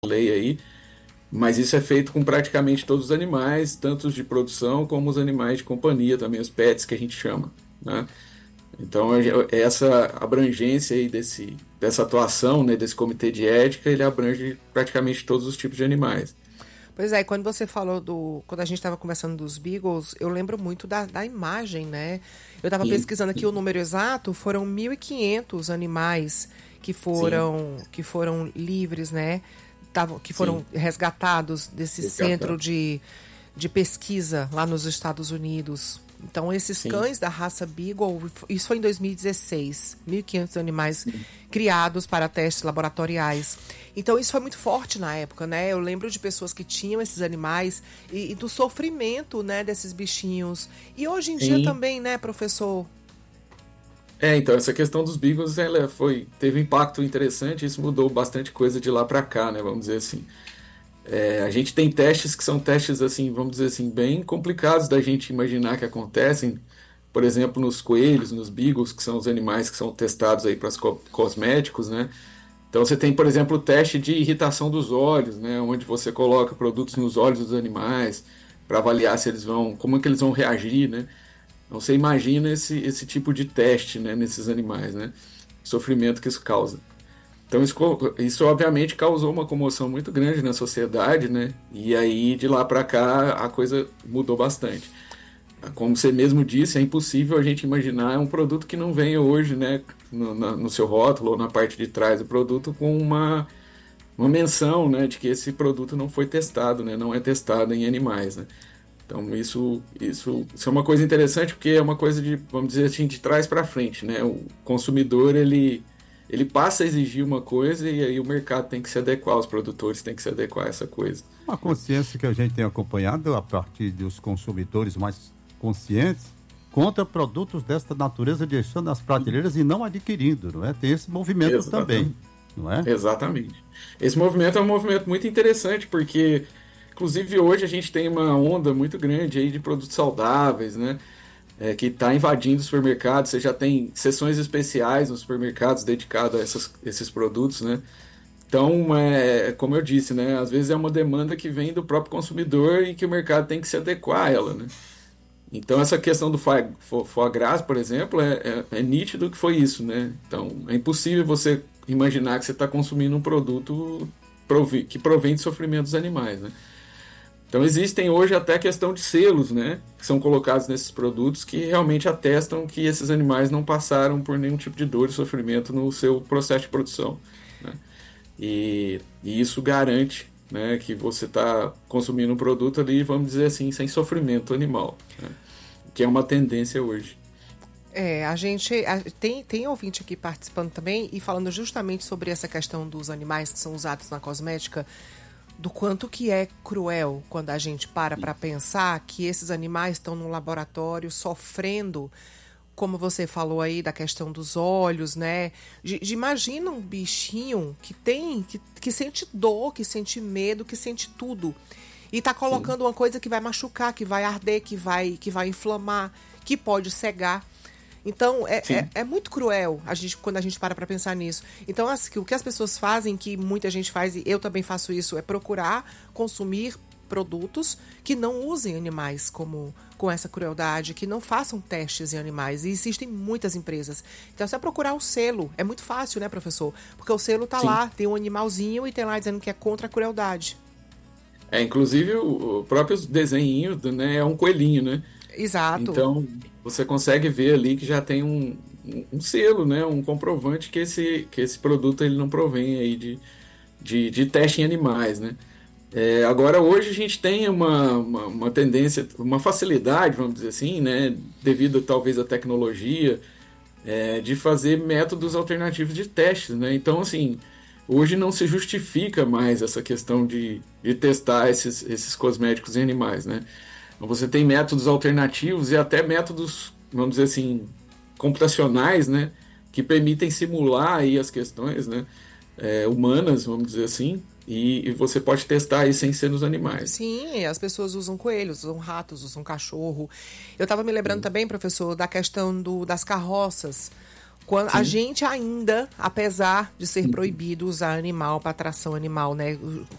lei aí, mas isso é feito com praticamente todos os animais, tanto os de produção como os animais de companhia também, os pets que a gente chama, né? Então, essa abrangência aí dessa atuação, né, desse comitê de ética, ele abrange praticamente todos os tipos de animais. Pois é, quando você falou quando a gente estava conversando dos Beagles, eu lembro muito da imagem, né? Eu estava Sim, pesquisando aqui o número exato, foram 1.500 animais sim, que foram livres, né? Que foram sim, resgatados desse centro resgatado. de pesquisa lá nos Estados Unidos. Então, esses Sim, cães da raça Beagle, isso foi em 2016, 1.500 animais sim, criados para testes laboratoriais. Então, isso foi muito forte na época, né? Eu lembro de pessoas que tinham esses animais e do sofrimento, né, desses bichinhos. E hoje em dia sim. também, né, professor? Então, essa questão dos Beagles, teve um impacto interessante, isso mudou bastante coisa de lá para cá, né, vamos dizer assim. A gente tem testes que são testes, assim, vamos dizer assim, bem complicados da gente imaginar que acontecem, por exemplo, nos coelhos, nos beagles, que são os animais que são testados aí para os cosméticos, né? Então você tem, por exemplo, o teste de irritação dos olhos, né? Onde você coloca produtos nos olhos dos animais para avaliar se eles vão, como é que eles vão reagir, né? Então você imagina esse tipo de teste, né, nesses animais, né? O sofrimento que isso causa. Então isso obviamente causou uma comoção muito grande na sociedade, né? E aí de lá para cá a coisa mudou bastante. Como você mesmo disse, é impossível a gente imaginar um produto que não venha hoje, né, no seu rótulo ou na parte de trás do produto com uma menção, né, de que esse produto não foi testado, né, não é testado em animais, né. Então isso é uma coisa interessante porque é uma coisa de, vamos dizer assim, de trás para frente, né? O consumidor ele passa a exigir uma coisa e aí o mercado tem que se adequar, os produtores têm que se adequar a essa coisa, Uma né? consciência que a gente tem acompanhado a partir dos consumidores mais conscientes contra produtos desta natureza deixando nas prateleiras e não adquirindo, não é? Tem esse movimento também, Exatamente. não é? Exatamente. Esse movimento é um movimento muito interessante porque, inclusive, hoje a gente tem uma onda muito grande aí de produtos saudáveis, né? Que está invadindo os supermercados. Você já tem sessões especiais nos supermercados dedicadas a esses produtos, né? Então, como eu disse, né? Às vezes é uma demanda que vem do próprio consumidor e que o mercado tem que se adequar a ela, né? Então, essa questão do foie gras, por exemplo, é nítido que foi isso, né? Então, é impossível você imaginar que você está consumindo um produto que provém de sofrimento dos animais, né? Então, existem hoje até a questão de selos, né? Que são colocados nesses produtos que realmente atestam que esses animais não passaram por nenhum tipo de dor e sofrimento no seu processo de produção, né? E isso garante, né, que você está consumindo um produto ali, vamos dizer assim, sem sofrimento animal, né? Que é uma tendência hoje. Tem ouvinte aqui participando também e falando justamente sobre essa questão dos animais que são usados na cosmética, do quanto que é cruel quando a gente para pensar que esses animais estão num laboratório sofrendo, como você falou aí da questão dos olhos, né? Imagina um bichinho que sente dor, que sente medo, que sente tudo. E tá Sim, colocando uma coisa que vai machucar, que vai arder, que vai inflamar, que pode cegar. Então, sim, é muito cruel quando a gente para pensar nisso. Então, o que as pessoas fazem, que muita gente faz, e eu também faço isso, é procurar consumir produtos que não usem animais com essa crueldade, que não façam testes em animais. E existem muitas empresas. Então, você procurar o selo. É muito fácil, né, professor? Porque o selo tá sim. lá, tem um animalzinho e tem lá dizendo que é contra a crueldade. Inclusive o próprio desenho, né, é um coelhinho, né? Exato. Então você consegue ver ali que já tem um selo, né, um comprovante que esse produto ele não provém aí de teste em animais, né? Agora, hoje a gente tem uma tendência, uma facilidade, vamos dizer assim, né, devido talvez à tecnologia, de fazer métodos alternativos de testes, né? Então, assim, hoje não se justifica mais essa questão de testar esses cosméticos em animais, né? Então, você tem métodos alternativos e até métodos, vamos dizer assim, computacionais, né, que permitem simular aí as questões, né, humanas, vamos dizer assim, e você pode testar aí sem ser nos animais. Sim, as pessoas usam coelhos, usam ratos, usam cachorro. Eu estava me lembrando Sim, também, professor, da questão das carroças. Quando a sim, gente ainda, apesar de ser proibido usar animal para tração animal, né?